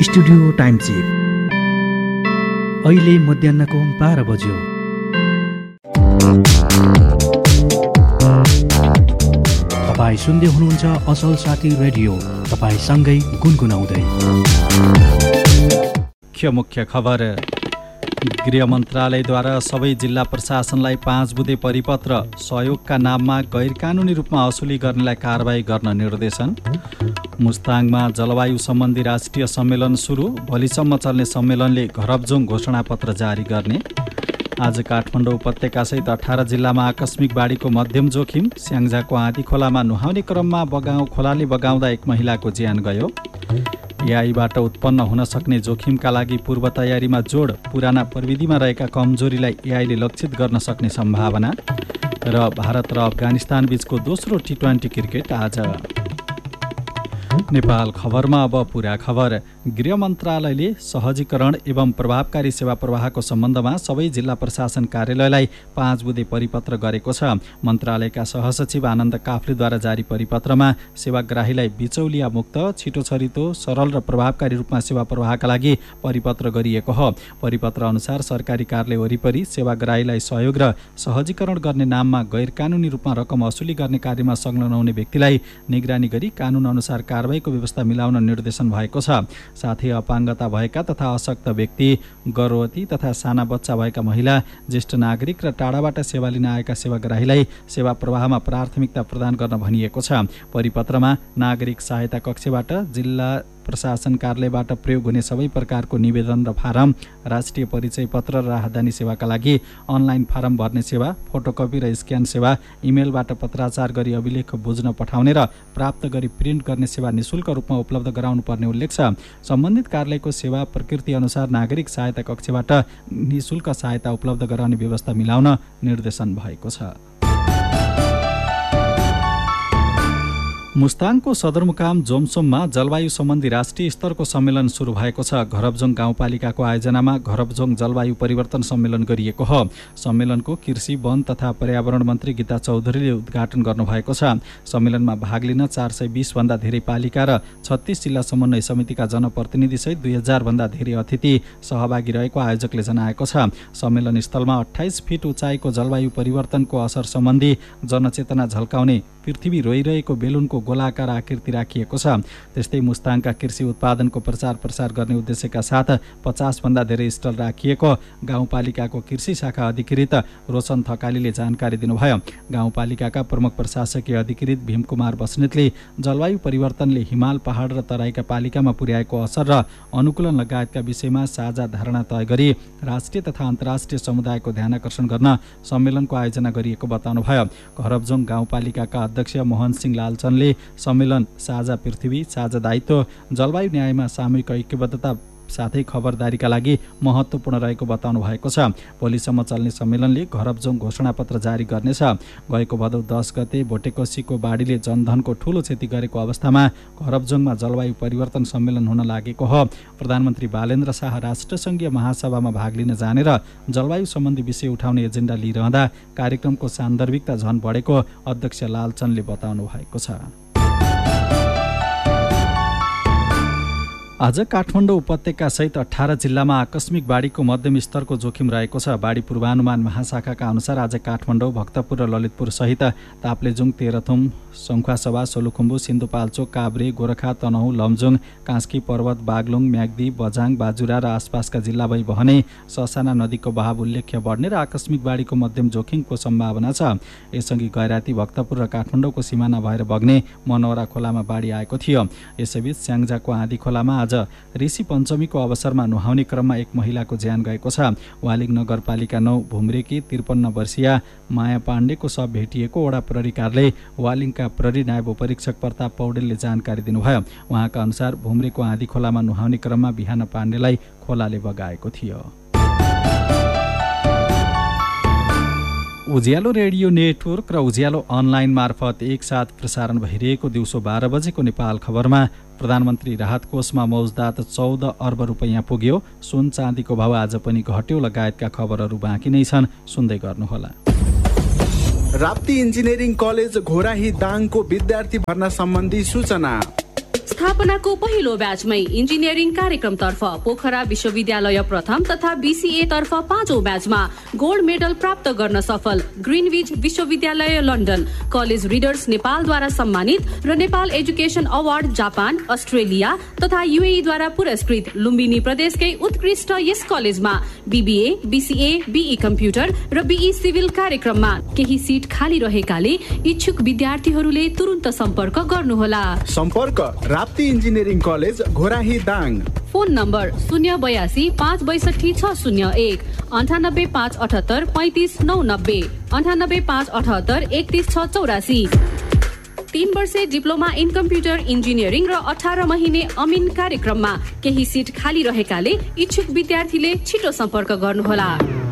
Studio time check. अहिले मध्याहको 12 बज्यो। तपाईँ सुन्दै हुनुहुन्छ असल साथी रेडियो, तपाईसँगै गुनगुनाउँदै। मुख्य खबर। गृह मन्त्रालयद्वारा सबै जिल्ला प्रशासनलाई 5 बुँदे परिपत्र, सहयोगका नाममा गैरकानुनी रूपमा असुली गर्नेलाई कारबाही गर्न निर्देशन। मुस्ताङमा जलवायु सम्बन्धी राष्ट्रिय सम्मेलन सुरु, भोलिसम्म चल्ने सम्मेलनले घरबजोङ घोषणापत्र जारी गर्ने। आज काठमाडौँ उपत्यकासहित 18 जिल्लामा आकस्मिक बाढीको मध्यम जोखिम, स्याङ्जाको आँधी खोलामा नुहाउने क्रममा खोलाले बगाउँदा एक महिलाको ज्यान गयो। एआईबाट उत्पन्न हुन सक्ने जोखिमका लागि पूर्व तयारीमा जोड, पुराना प्रविधिमा रहेका कमजोरीलाई एआईले लक्षित गर्न सक्ने सम्भावना। र भारत र अफगानिस्तान बीचको दोस्रो टी20 क्रिकेट आज। नेपाल खबरमा अब पुरा खबर। गृह मन्त्रालयले सहजीकरण एवं प्रभावकारी सेवा प्रवाहको सम्बन्धमा सबै जिल्ला प्रशासन कार्यालयलाई 5 बुँदे परिपत्र गरेको छ। मन्त्रालयका सहसचिव आनन्द काफ्लेद्वारा जारी परिपत्रमा सेवाग्राहीलाई बिचौलिया मुक्त, छिटोछरितो, सरल र प्रभावकारी रूपमा सेवा प्रवाहका लागि परिपत्र गरिएको हो। परिपत्र अनुसार सरकारी कार्यालय वरिपरि सेवाग्राहीलाई सहयोग र सहजीकरण गर्ने नाममा गैरकानुनी रूपमा रकम असुली गर्ने कार्यमा संलग्न हुने व्यक्तिलाई निगरानी गरी कानुन अनुसार कारबाहीको व्यवस्था मिलाउन निर्देशन भएको छ। साथै अपाङ्गता भएका तथा अशक्त व्यक्ति, गर्भवती तथा साना बच्चा भएका महिला, ज्येष्ठ नागरिक र टाढाबाट सेवा लिन आएका सेवाग्राहीलाई सेवा प्रवाहमा प्राथमिकता प्रदान गर्न भनिएको छ। परिपत्रमा नागरिक सहायता कक्षबाट, जिल्ला प्रशासन कार्यालयबाट प्रयोग हुने सबै प्रकारको निवेदन र फारम, राष्ट्रिय परिचय पत्र र राहदानी सेवाका लागि अनलाइन फारम भर्ने सेवा, फोटोकपी र स्क्यान सेवा, इमेलबाट पत्राचार गरी अभिलेख बुझ्न पठाउने र प्राप्त गरी प्रिन्ट गर्ने सेवा निशुल्क रूपमा उपलब्ध गराउनुपर्ने उल्लेख छ। सम्बन्धित कार्यालयको सेवा प्रकृति अनुसार नागरिक सहायता कक्षबाट निशुल्क सहायता उपलब्ध गराउने व्यवस्था मिलाउन निर्देशन भएको छ। मुस्ताङको सदरमुकाम जोमसोममा जलवायु सम्बन्धी राष्ट्रिय स्तरको सम्मेलन सुरु भएको छ। घरबजोङ गाउँपालिकाको आयोजनामा घरबजोङ जलवायु परिवर्तन सम्मेलन गरिएको हो। सम्मेलनको कृषि, वन तथा पर्यावरण मन्त्री गीता चौधरीले उद्घाटन गर्नुभएको छ। सम्मेलनमा भाग लिन 420 भन्दा धेरै पालिका र 36 जिल्ला समन्वय समितिका जनप्रतिनिधिसहित 2000 भन्दा धेरै अतिथि सहभागी रहेको आयोजकले जनाएको छ। सम्मेलन स्थलमा 28 फिट उचाइको जलवायु परिवर्तनको असर सम्बन्धी जनचेतना झल्काउने पृथ्वी रोइरहेको बेलुनको गोलाकार आकृति राखिएको छ। त्यस्तै मुस्ताङका कृषि उत्पादनको प्रचार प्रसार गर्ने उद्देश्यका साथ 50 भन्दा धेरै स्टल राखिएको गाउँपालिकाको कृषि शाखा अधिकृत रोशन थकालीले जानकारी दिनुभयो। गाउँपालिकाका प्रमुख प्रशासकीय अधिकृत भीमकुमार बस्नेतले जलवायु परिवर्तनले हिमाल, पहाड र तराईका पालिकामा पुर्याएको असर र अनुकूलन लगायतका विषयमा साझा धारणा तय गरी राष्ट्रिय तथा अन्तर्राष्ट्रिय समुदायको ध्यानकर्षण गर्न सम्मेलनको आयोजना गरिएको बताउनुभयो। घरबजोङ गाउँपालिकाका अध्यक्ष मोहन सिंह लालचनले सम्मेलन साझा पृथ्वी, साझा दायित्व, जलवायु न्यायमा सामूहिक ऐक्यबद्धता साथै खबरदारीका लागि महत्त्वपूर्ण रहेको बताउनु भएको छ। भोलिसम्म चल्ने सम्मेलनले घरबजोङ घोषणापत्र जारी गर्नेछ। गएको भदौ 10 गते भोटेकोसीको बाढीले जनधनको ठूलो क्षति गरेको अवस्थामा घरबजोङमा जलवायु परिवर्तन सम्मेलन हुन लागेको हो। प्रधानमन्त्री बालेन्द्र शाह राष्ट्रसङ्घीय महासभामा भाग लिन जाने र जलवायु सम्बन्धी विषय उठाउने एजेन्डा लिइरहँदा कार्यक्रमको सान्दर्भिकता झन बढेको अध्यक्ष लालचनले बताउनु भएको छ। आज काठमाडौँ उपत्यका सहित 18 जिल्लामा आकस्मिक बाढीको मध्यम स्तरको जोखिम रहेको छ। बाढी पूर्वानुमान महाशाखाका अनुसार आज काठमाडौँ, भक्तपुर र ललितपुर सहित ताप्लेजुङ, तेह्रथुम, सङ्खुवासभा, सोलुखुम्बु, सिन्धुपाल्चोक, काभ्रे, गोरखा, तनहुँ, लमजुङ, कास्की पर्वत, बागलुङ, म्याग्दी, बझाङ, बाजुरा र आसपासका जिल्ला भई बहने ससाना नदीको बहाव उल्लेख्य बढ्ने र आकस्मिक बाढीको मध्यम जोखिमको सम्भावना छ। यसअघि गैराती, भक्तपुर र काठमाडौँको सिमाना भएर बग्ने मनोरा खोलामा बाढी आएको थियो। यसैबीच स्याङ्जाको आँधी खोलामा आज ऋषि पञ्चमीको अवसरमा नुहाउने क्रममा एक महिलाको ज्यान गएको छ। वालिङ नगरपालिका 9 भुम्रेकी 53 वर्षीया माया पाण्डेको शव भेटिएको वडा प्रहरी कार्यालय वालिङका प्रहरी नायब उपरीक्षक प्रताप पौडेलले जानकारी दिनुभयो। उहाँका अनुसार भुम्रेको आँधी खोलामा नुहाउने क्रममा बिहान पाण्डेलाई खोलाले बगाएको थियो। उज्यालो रेडियो नेटवर्क र उज्यालो अनलाइन मार्फत एकसाथ प्रसारण भइरहेको दिउँसो 12 बजेको नेपाल खबरमा प्रधानमन्त्री राहत कोषमा मौजदात 14 अर्ब रुपैयाँ पुग्यो। सुन चाँदीको भाव आज पनि घट्यो लगायतका खबरहरू बाँकी नै छन्, सुन्दै गर्नुहोला। राप्ती इन्जिनियरिङ कलेज घोराही दाङको विद्यार्थी भर्ना सम्बन्धी सूचना। स्थापनाको पहिलो ब्याचमै इन्जिनियरिङ कार्यक्रमतर्फ पोखरा विश्वविद्यालय प्रथम तथा BCA तर्फ 5औं ब्याचमा गोल्ड मेडल प्राप्त गर्न सफल ग्रिनविच विश्वविद्यालय लन्डन, कलेज रिडर्स नेपालद्वारा सम्मानित र Nepal education award Japan, Australia तथा UAE द्वारा पुरस्कृत लुम्बिनी प्रदेशकै उत्कृष्ट यस कलेजमा BBA, BCA, BE कम्प्युटर र BE सिभिल कार्यक्रममा केही सिट खाली रहेकाले इच्छुक विद्यार्थीहरूले तुरुन्त सम्पर्क गर्नुहोला। सम्पर्क Rapti engineering college Ghorahi Dang. Phone number 082 562 601 98 578 35 990 98 578 31 684। 3 वर्षे डिप्लोमा इन कम्प्युटर इन्जिनियरिङ र 18 महिने अमिन कार्यक्रममा केही सिट खाली रहेकाले इच्छुक विद्यार्थीले छिटो सम्पर्क गर्नुहोला।